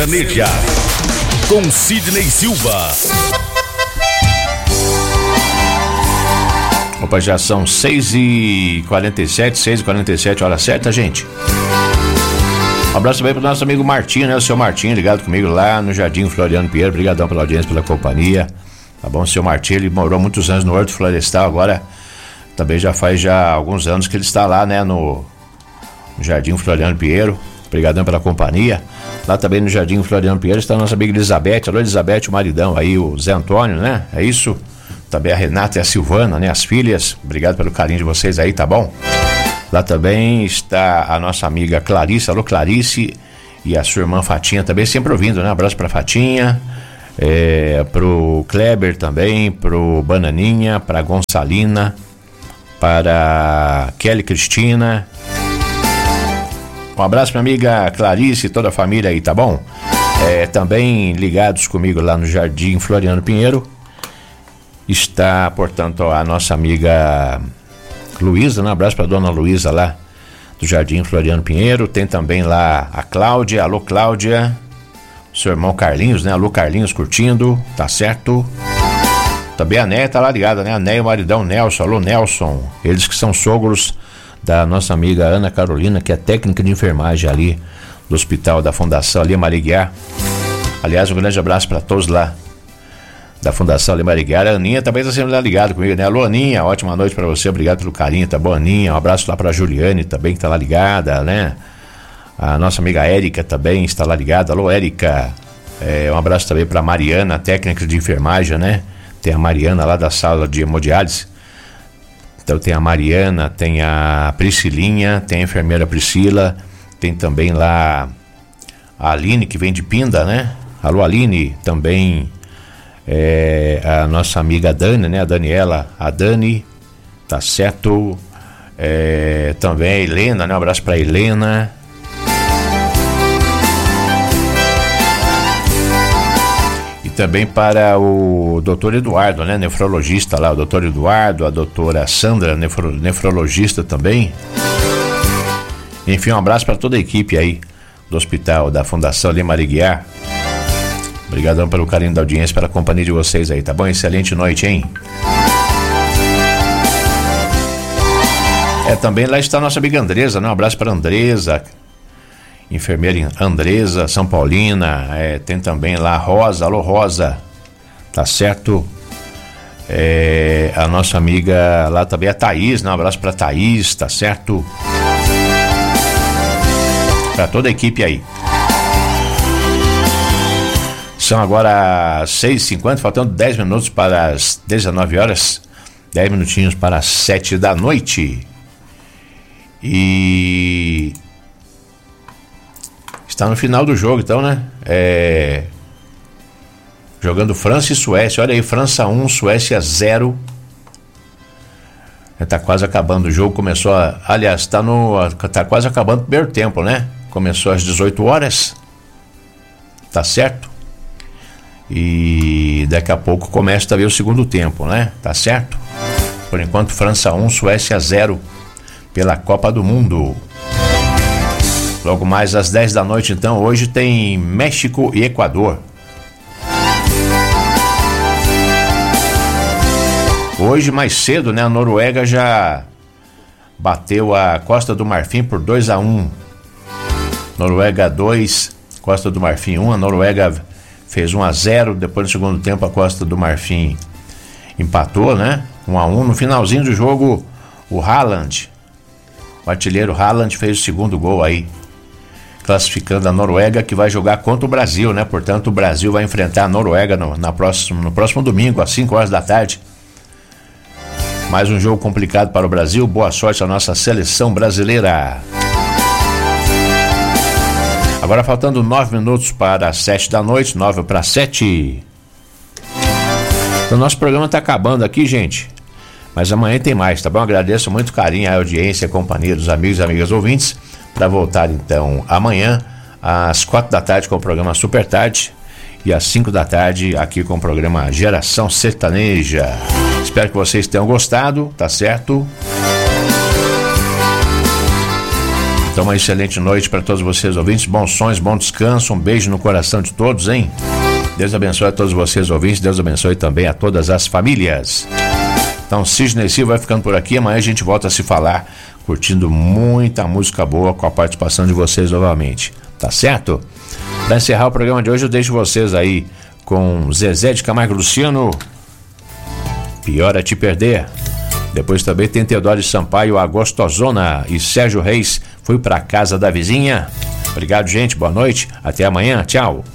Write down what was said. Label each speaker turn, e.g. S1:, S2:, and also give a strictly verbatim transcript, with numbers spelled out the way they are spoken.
S1: Sertaneja com Sidney Silva.
S2: Opa, já são seis e quarenta e sete, seis e quarenta e sete, hora certa, gente. Um abraço também pro nosso amigo Martinho, né? O seu Martinho ligado comigo lá no Jardim Floriano Pinheiro. Obrigadão pela audiência, pela companhia. Tá bom, o seu Martinho, ele morou muitos anos no Horto Florestal, agora também já faz já alguns anos que ele está lá, né? No, no Jardim Floriano Pinheiro. Obrigadão pela companhia. Lá também no Jardim Floriano Pinheiro está a nossa amiga Elizabeth. Alô, Elizabeth, o maridão aí, o Zé Antônio, né? É isso? Também a Renata e a Silvana, né? As filhas. Obrigado pelo carinho de vocês aí, tá bom? Lá também está a nossa amiga Clarice. Alô, Clarice. E a sua irmã Fatinha também, sempre ouvindo, né? Um abraço pra Fatinha. É, pro Kleber também. Pro Bananinha. Pra Gonçalina. Para Kelly Cristina. Um abraço pra minha amiga Clarice e toda a família aí, tá bom? É, também ligados comigo lá no Jardim Floriano Pinheiro está, portanto, a nossa amiga Luísa, né? Um abraço pra dona Luísa lá do Jardim Floriano Pinheiro. Tem também lá a Cláudia. Alô, Cláudia. Seu irmão Carlinhos, né? Alô, Carlinhos, curtindo, tá certo? Também a Néia tá lá ligada, né? A Néia e o maridão Nelson. Alô, Nelson. Eles que são sogros da nossa amiga Ana Carolina, que é técnica de enfermagem ali do hospital da Fundação Ali Mariguiar. Aliás, um grande abraço para todos lá da Fundação Ali Mariguiar. A Aninha também está sempre ligada comigo, né? Alô, Aninha, ótima noite para você, obrigado pelo carinho, tá bom, Aninha? Um abraço lá para a Juliane também, que está lá ligada, né? A nossa amiga Érica também está lá ligada. Alô, Érica. É, um abraço também para Mariana, técnica de enfermagem, né? Tem a Mariana lá da sala de hemodiálise. Então tem a Mariana, tem a Priscilinha, tem a enfermeira Priscila, tem também lá a Aline, que vem de Pinda, né? Alô, Aline, também é, a nossa amiga Dani, né? A Daniela, a Dani, tá certo? É, também a Helena, né? Um abraço pra Helena. Também para o doutor Eduardo, né, nefrologista lá, o doutor Eduardo, a doutora Sandra, nefro, nefrologista também. Enfim, um abraço para toda a equipe aí do hospital da Fundação Ali Mariguiar. Obrigadão pelo carinho da audiência, pela companhia de vocês aí, tá bom? Excelente noite, hein? É, também lá está a nossa amiga Andresa, né? Um abraço para Andresa, enfermeira Andresa, São Paulina. É, tem também lá a Rosa. Alô, Rosa, tá certo? É, a nossa amiga lá também, a Thaís, né? Um abraço pra Thaís, tá certo? Pra toda a equipe aí. São agora seis e cinquenta, faltando dez minutos para as dezenove horas, dez minutinhos para as sete da noite. E está no final do jogo, então, né? É... Jogando França e Suécia. Olha aí, França um, Suécia zero. Está quase acabando o jogo. Começou, a... aliás, está no... tá quase acabando o primeiro tempo, né? Começou às dezoito horas. Tá certo? E daqui a pouco começa também o segundo tempo, né? Tá certo? Por enquanto, França um, Suécia zero pela Copa do Mundo. Logo mais às dez da noite, então, hoje tem México e Equador. Hoje, mais cedo, né, a Noruega já bateu a Costa do Marfim por dois a um. Noruega dois, Costa do Marfim um. A Noruega fez um a zero, depois no segundo tempo a Costa do Marfim empatou, né? um a um. No finalzinho do jogo, o Haaland, o artilheiro Haaland, fez o segundo gol aí, classificando a Noruega, que vai jogar contra o Brasil, né? Portanto, o Brasil vai enfrentar a Noruega no, na próximo, no próximo domingo, às cinco horas da tarde. Mais um jogo complicado para o Brasil. Boa sorte à nossa seleção brasileira. Agora faltando nove minutos para as sete da noite, nove para sete. Então, nosso programa está acabando aqui, gente. Mas amanhã tem mais, tá bom? Agradeço muito o carinho, a audiência, a companhia dos amigos e amigas ouvintes. Para voltar então amanhã às quatro da tarde com o programa Super Tarde e às cinco da tarde aqui com o programa Geração Sertaneja. Espero que vocês tenham gostado, tá certo? Então, uma excelente noite para todos vocês ouvintes. Bons sonhos, bom descanso. Um beijo no coração de todos, hein? Deus abençoe a todos vocês ouvintes. Deus abençoe também a todas as famílias. Então, Sidney Silva vai ficando por aqui. Amanhã a gente volta a se falar, curtindo muita música boa com a participação de vocês novamente. Tá certo? Para encerrar o programa de hoje, eu deixo vocês aí com Zezé de Camargo e Luciano. Pior é te perder. Depois também tem Teodoro Sampaio, A Gostosona, e Sérgio Reis, Fui pra Casa da Vizinha. Obrigado, gente. Boa noite. Até amanhã. Tchau.